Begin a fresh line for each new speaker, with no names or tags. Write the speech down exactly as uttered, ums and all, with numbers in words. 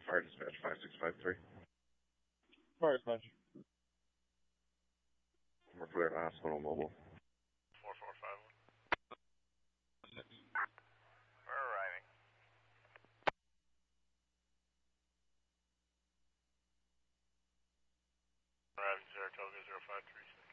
Fire dispatch five six five three.
Fire dispatch.
We're clear to hospital mobile.
four four five one.
Six.
We're arriving. Arriving Saratoga zero five three six.